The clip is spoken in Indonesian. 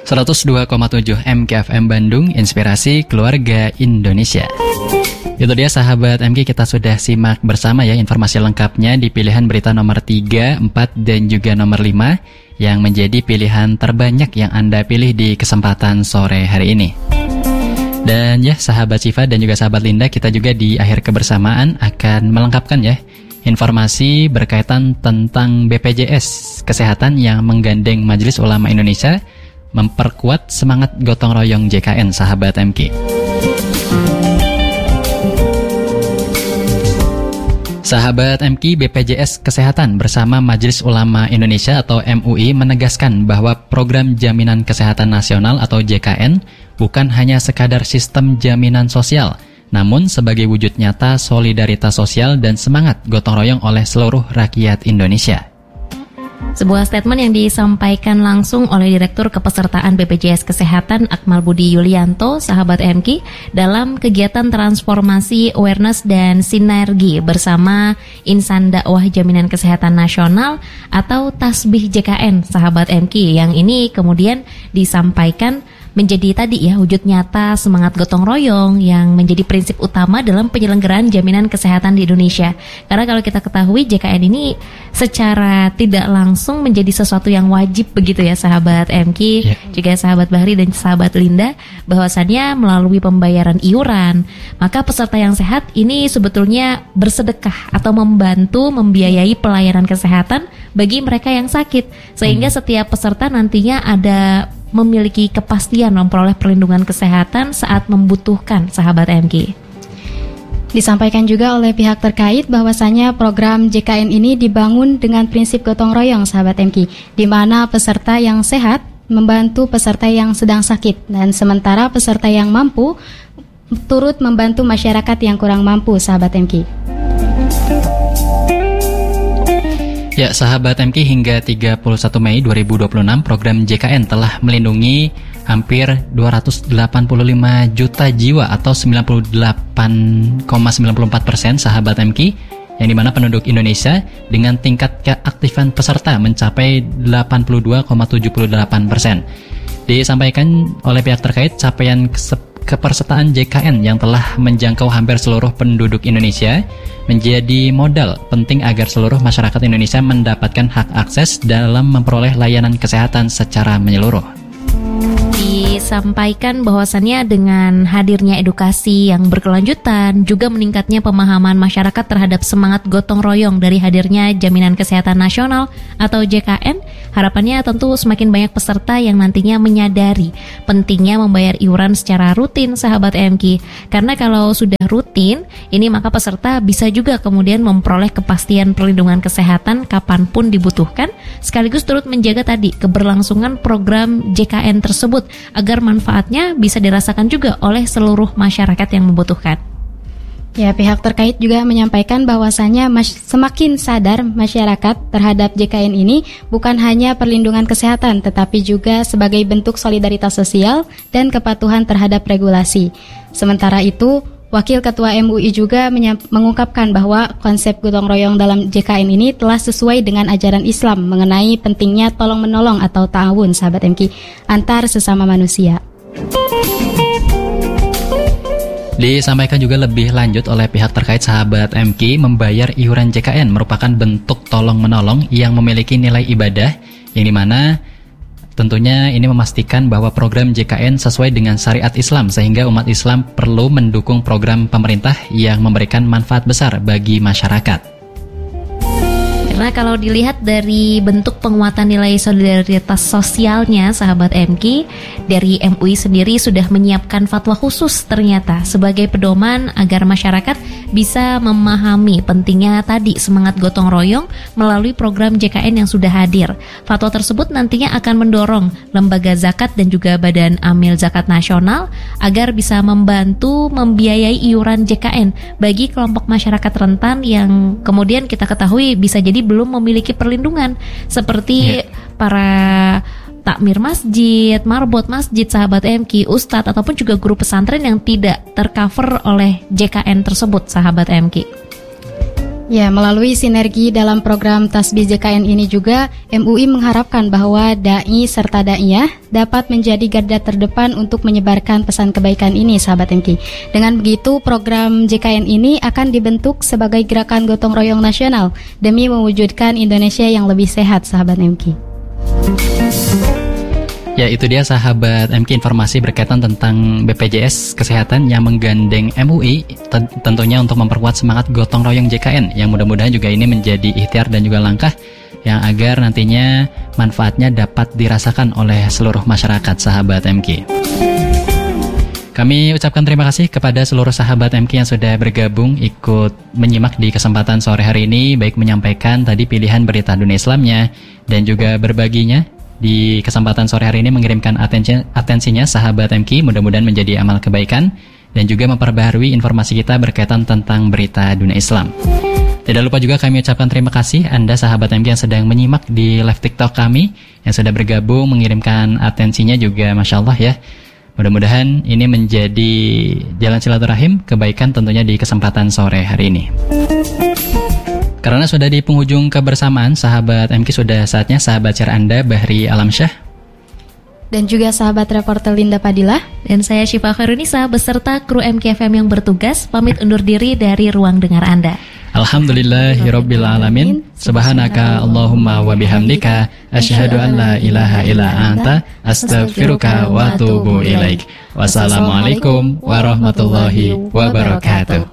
102,7 MKFM Bandung, Inspirasi Keluarga Indonesia. Itu dia sahabat MK, kita sudah simak bersama ya informasi lengkapnya di pilihan berita nomor 3, 4, dan juga nomor 5 yang menjadi pilihan terbanyak yang Anda pilih di kesempatan sore hari ini. Dan ya sahabat Syifa dan juga sahabat Linda, kita juga di akhir kebersamaan akan melengkapkan ya informasi berkaitan tentang BPJS Kesehatan yang menggandeng Majelis Ulama Indonesia memperkuat semangat gotong royong JKN, sahabat MK. Sahabat MK, BPJS Kesehatan bersama Majelis Ulama Indonesia atau MUI menegaskan bahwa program Jaminan Kesehatan Nasional atau JKN bukan hanya sekadar sistem jaminan sosial, namun sebagai wujud nyata solidaritas sosial dan semangat gotong royong oleh seluruh rakyat Indonesia. Sebuah statement yang disampaikan langsung oleh Direktur Kepesertaan BPJS Kesehatan Akmal Budi Yulianto, sahabat MK, dalam kegiatan transformasi awareness dan sinergi bersama Insan Dakwah Jaminan Kesehatan Nasional atau Tasbih JKN, sahabat MK, yang ini kemudian disampaikan menjadi tadi ya wujud nyata semangat gotong royong yang menjadi prinsip utama dalam penyelenggaraan jaminan kesehatan di Indonesia. Karena kalau kita ketahui JKN ini secara tidak langsung menjadi sesuatu yang wajib begitu ya sahabat MK, juga sahabat Bahri dan sahabat Linda, bahwasannya melalui pembayaran iuran, maka peserta yang sehat ini sebetulnya bersedekah atau membantu membiayai pelayanan kesehatan bagi mereka yang sakit, sehingga setiap peserta nantinya ada memiliki kepastian memperoleh perlindungan kesehatan saat membutuhkan, sahabat MK. Disampaikan juga oleh pihak terkait bahwasanya program JKN ini dibangun dengan prinsip gotong royong, sahabat MK, di mana peserta yang sehat membantu peserta yang sedang sakit, dan sementara peserta yang mampu turut membantu masyarakat yang kurang mampu, sahabat MK. Ya, sahabat MK, hingga 31 Mei 2026 program JKN telah melindungi hampir 285 juta jiwa atau 98,94%, sahabat MK, yang dimana penduduk Indonesia dengan tingkat keaktifan peserta mencapai 82,78%. Disampaikan oleh pihak terkait capaian kepesertaan JKN yang telah menjangkau hampir seluruh penduduk Indonesia menjadi modal penting agar seluruh masyarakat Indonesia mendapatkan hak akses dalam memperoleh layanan kesehatan secara menyeluruh. Disampaikan bahwasannya dengan hadirnya edukasi yang berkelanjutan, juga meningkatnya pemahaman masyarakat terhadap semangat gotong royong dari hadirnya Jaminan Kesehatan Nasional atau JKN, harapannya tentu semakin banyak peserta yang nantinya menyadari pentingnya membayar iuran secara rutin, sahabat MK. Karena kalau sudah rutin, ini maka peserta bisa juga kemudian memperoleh kepastian perlindungan kesehatan kapanpun dibutuhkan, sekaligus turut menjaga tadi keberlangsungan program JKN tersebut agar manfaatnya bisa dirasakan juga oleh seluruh masyarakat yang membutuhkan. Ya, pihak terkait juga menyampaikan bahwasannya semakin sadar masyarakat terhadap JKN ini bukan hanya perlindungan kesehatan, tetapi juga sebagai bentuk solidaritas sosial dan kepatuhan terhadap regulasi. Sementara itu, Wakil Ketua MUI juga mengungkapkan bahwa konsep gotong royong dalam JKN ini telah sesuai dengan ajaran Islam mengenai pentingnya tolong-menolong atau ta'awun, sahabat MK, antar sesama manusia. Disampaikan juga lebih lanjut oleh pihak terkait, sahabat MK, membayar iuran JKN merupakan bentuk tolong-menolong yang memiliki nilai ibadah, yang dimana tentunya ini memastikan bahwa program JKN sesuai dengan syariat Islam, sehingga umat Islam perlu mendukung program pemerintah yang memberikan manfaat besar bagi masyarakat. Karena kalau dilihat dari bentuk penguatan nilai solidaritas sosialnya, sahabat MK, dari MUI sendiri sudah menyiapkan fatwa khusus ternyata sebagai pedoman agar masyarakat bisa memahami pentingnya tadi semangat gotong royong melalui program JKN yang sudah hadir. Fatwa tersebut nantinya akan mendorong lembaga zakat dan juga Badan Amil Zakat Nasional agar bisa membantu membiayai iuran JKN bagi kelompok masyarakat rentan yang kemudian kita ketahui bisa jadi belum memiliki perlindungan, seperti para takmir masjid, marbot masjid, sahabat MK, ustadz ataupun juga guru pesantren yang tidak tercover oleh JKN tersebut, sahabat MK. Ya, melalui sinergi dalam program Tasbih JKN ini juga, MUI mengharapkan bahwa da'i serta da'iyah dapat menjadi garda terdepan untuk menyebarkan pesan kebaikan ini, sahabat MK. Dengan begitu, program JKN ini akan dibentuk sebagai gerakan gotong royong nasional demi mewujudkan Indonesia yang lebih sehat, sahabat MK. Ya, itu dia sahabat MK informasi berkaitan tentang BPJS Kesehatan yang menggandeng MUI tentunya untuk memperkuat semangat gotong royong JKN yang mudah-mudahan juga ini menjadi ikhtiar dan juga langkah yang agar nantinya manfaatnya dapat dirasakan oleh seluruh masyarakat sahabat MK. Kami ucapkan terima kasih kepada seluruh sahabat MK yang sudah bergabung ikut menyimak di kesempatan sore hari ini, baik menyampaikan tadi pilihan berita dunia Islamnya dan juga berbaginya di kesempatan sore hari ini mengirimkan atensinya sahabat MK, mudah-mudahan menjadi amal kebaikan dan juga memperbaharui informasi kita berkaitan tentang berita dunia Islam. Tidak lupa juga kami ucapkan terima kasih Anda sahabat MK yang sedang menyimak di live TikTok kami, yang sudah bergabung mengirimkan atensinya juga, Masya Allah ya. Mudah-mudahan ini menjadi jalan silaturahim kebaikan tentunya di kesempatan sore hari ini. Karena sudah di penghujung kebersamaan, sahabat MK sudah saatnya sahabat share Anda Bahri Alamsyah dan juga sahabat reporter Linda Padilla dan saya Syifa Khairunisa beserta kru MKFM yang bertugas pamit undur diri dari ruang dengar Anda. Alhamdulillahirabbil alamin. Subhanaka Allahumma wa bihamdika asyhadu an la ilaha illa anta astaghfiruka wa atubu ilaik. Wassalamualaikum warahmatullahi wabarakatuh.